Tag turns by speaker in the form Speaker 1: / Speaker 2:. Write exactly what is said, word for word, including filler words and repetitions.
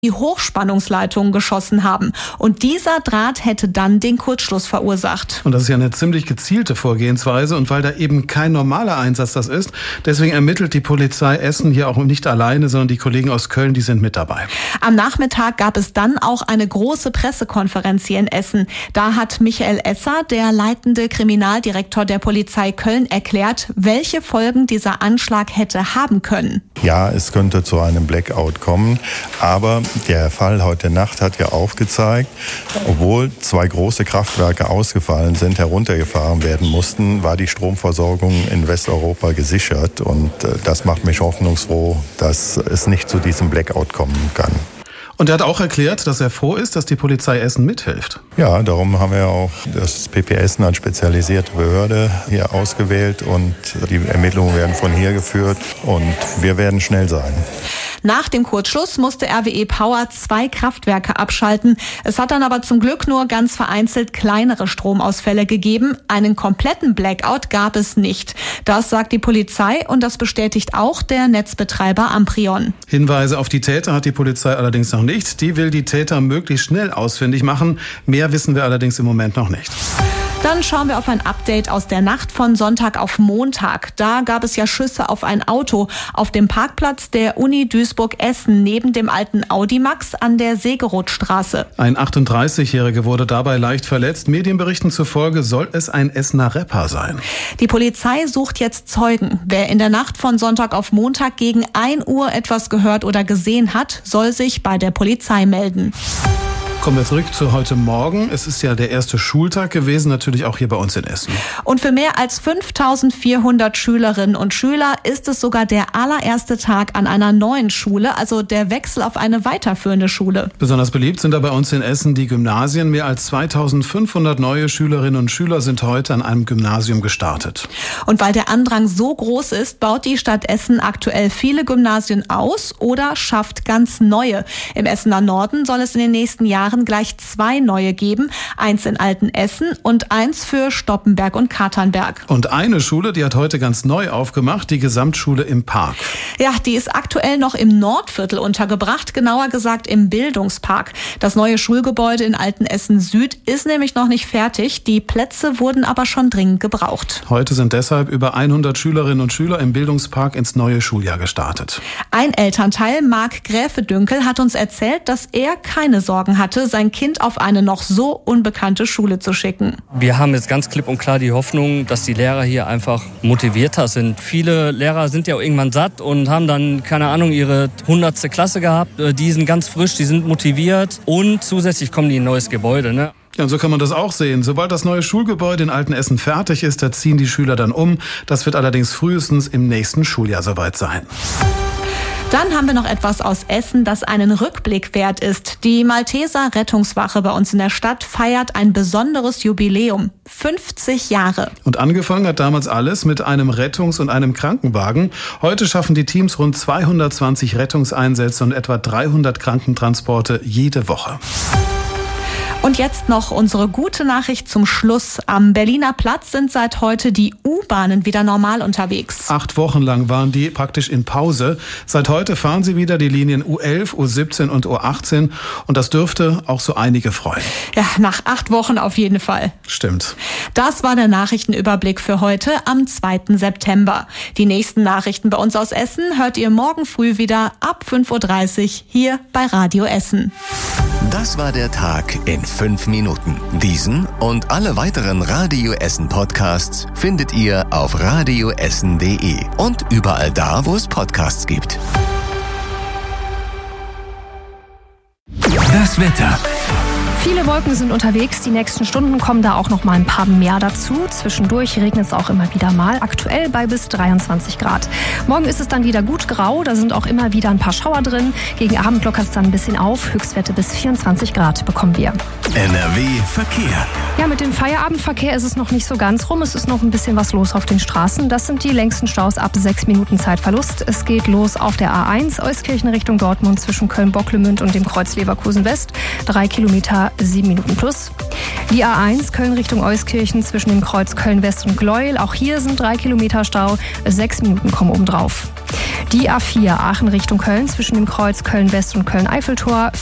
Speaker 1: die Hochspannungsleitungen geschossen haben. Und dieser Draht hätte dann den Kurzschluss verursacht.
Speaker 2: Und das ist ja eine ziemlich gezielte Vorgehensweise. Und weil da eben kein normaler Einsatz das ist, deswegen ermittelt die Polizei Essen hier auch nicht alleine, sondern die Kollegen aus Köln, die sind mit dabei.
Speaker 1: Am Nachmittag gab es dann auch eine große Pressekonferenz hier in Essen. Da hat Michael Esser, der leitende Kriminaldirektor der Polizei Köln, erklärt, welche Folgen dieser Anschlag hätte haben können.
Speaker 3: Ja, es könnte zu einem Blackout kommen, aber der Fall heute Nacht hat ja aufgezeigt, obwohl zwei große Kraftwerke ausgefallen sind, heruntergefahren werden mussten, war die Stromversorgung in Westeuropa gesichert. Und das macht mich hoffnungsfroh, dass es nicht zu diesem Blackout kommen kann.
Speaker 2: Und er hat auch erklärt, dass er froh ist, dass die Polizei Essen mithilft.
Speaker 3: Ja, darum haben wir auch das P P Essen als spezialisierte Behörde hier ausgewählt und die Ermittlungen werden von hier geführt und wir werden schnell sein.
Speaker 1: Nach dem Kurzschluss musste R W E Power zwei Kraftwerke abschalten. Es hat dann aber zum Glück nur ganz vereinzelt kleinere Stromausfälle gegeben. Einen kompletten Blackout gab es nicht. Das sagt die Polizei und das bestätigt auch der Netzbetreiber Amprion.
Speaker 2: Hinweise auf die Täter hat die Polizei allerdings noch nicht. Die will die Täter möglichst schnell ausfindig machen. Mehr wissen wir allerdings im Moment noch nicht.
Speaker 1: Dann schauen wir auf ein Update aus der Nacht von Sonntag auf Montag. Da gab es ja Schüsse auf ein Auto auf dem Parkplatz der Uni Duisburg-Essen neben dem alten Audimax an der Segerothstraße.
Speaker 2: Ein achtunddreißigjähriger wurde dabei leicht verletzt. Medienberichten zufolge soll es ein Essener Rapper sein.
Speaker 1: Die Polizei sucht jetzt Zeugen. Wer in der Nacht von Sonntag auf Montag gegen ein Uhr etwas gehört oder gesehen hat, soll sich bei der Polizei melden.
Speaker 2: Kommen wir zurück zu heute Morgen. Es ist ja der erste Schultag gewesen, natürlich auch hier bei uns in Essen.
Speaker 1: Und für mehr als fünftausendvierhundert Schülerinnen und Schüler ist es sogar der allererste Tag an einer neuen Schule, also der Wechsel auf eine weiterführende Schule.
Speaker 2: Besonders beliebt sind da bei uns in Essen die Gymnasien. Mehr als zweitausendfünfhundert neue Schülerinnen und Schüler sind heute an einem Gymnasium gestartet.
Speaker 1: Und weil der Andrang so groß ist, baut die Stadt Essen aktuell viele Gymnasien aus oder schafft ganz neue. Im Essener Norden soll es in den nächsten Jahren gleich zwei neue geben. Eins in Altenessen und eins für Stoppenberg und Katernberg.
Speaker 2: Und eine Schule, die hat heute ganz neu aufgemacht, die Gesamtschule im Park.
Speaker 1: Ja, die ist aktuell noch im Nordviertel untergebracht, genauer gesagt im Bildungspark. Das neue Schulgebäude in Altenessen Süd ist nämlich noch nicht fertig. Die Plätze wurden aber schon dringend gebraucht.
Speaker 2: Heute sind deshalb über hundert Schülerinnen und Schüler im Bildungspark ins neue Schuljahr gestartet.
Speaker 1: Ein Elternteil, Marc Gräfe-Dünkel, hat uns erzählt, dass er keine Sorgen hatte, sein Kind auf eine noch so unbekannte Schule zu schicken.
Speaker 4: Wir haben jetzt ganz klipp und klar die Hoffnung, dass die Lehrer hier einfach motivierter sind. Viele Lehrer sind ja irgendwann satt und haben dann, keine Ahnung, ihre hundertste Klasse gehabt. Die sind ganz frisch, die sind motiviert und zusätzlich kommen die in ein neues Gebäude, ne?
Speaker 2: Ja, und so kann man das auch sehen. Sobald das neue Schulgebäude in Altenessen fertig ist, da ziehen die Schüler dann um. Das wird allerdings frühestens im nächsten Schuljahr soweit sein.
Speaker 1: Dann haben wir noch etwas aus Essen, das einen Rückblick wert ist. Die Malteser Rettungswache bei uns in der Stadt feiert ein besonderes Jubiläum. fünfzig Jahre.
Speaker 2: Und angefangen hat damals alles mit einem Rettungs- und einem Krankenwagen. Heute schaffen die Teams rund zweihundertzwanzig Rettungseinsätze und etwa dreihundert Krankentransporte jede Woche.
Speaker 1: Und jetzt noch unsere gute Nachricht zum Schluss. Am Berliner Platz sind seit heute die U-Bahnen wieder normal unterwegs.
Speaker 2: Acht Wochen lang waren die praktisch in Pause. Seit heute fahren sie wieder die Linien U elf, U siebzehn und U achtzehn. Und das dürfte auch so einige freuen.
Speaker 1: Ja, nach acht Wochen auf jeden Fall.
Speaker 2: Stimmt.
Speaker 1: Das war der Nachrichtenüberblick für heute am zweiten September. Die nächsten Nachrichten bei uns aus Essen hört ihr morgen früh wieder ab fünf Uhr dreißig hier bei Radio Essen.
Speaker 5: Das war der Tag in fünf Minuten. Diesen und alle weiteren Radio Essen Podcasts findet ihr auf radioessen punkt de und überall da, wo es Podcasts gibt.
Speaker 6: Das Wetter.
Speaker 7: Viele Wolken sind unterwegs. Die nächsten Stunden kommen da auch noch mal ein paar mehr dazu. Zwischendurch regnet es auch immer wieder mal. Aktuell bei bis dreiundzwanzig Grad. Morgen ist es dann wieder gut grau. Da sind auch immer wieder ein paar Schauer drin. Gegen Abend lockert es dann ein bisschen auf. Höchstwerte bis vierundzwanzig Grad bekommen wir.
Speaker 6: N R W Verkehr.
Speaker 7: Ja, mit dem Feierabendverkehr ist es noch nicht so ganz rum. Es ist noch ein bisschen was los auf den Straßen. Das sind die längsten Staus ab sechs Minuten Zeitverlust. Es geht los auf der A eins, Euskirchen Richtung Dortmund zwischen Köln-Bocklemünd und dem Kreuz Leverkusen West. Drei Kilometer, sieben Minuten plus. Die A eins, Köln Richtung Euskirchen zwischen dem Kreuz Köln West und Gleuel. Auch hier sind drei Kilometer Stau. Sechs Minuten kommen obendrauf. Die A vier Aachen Richtung Köln zwischen dem Kreuz Köln-West und Köln-Eiffeltor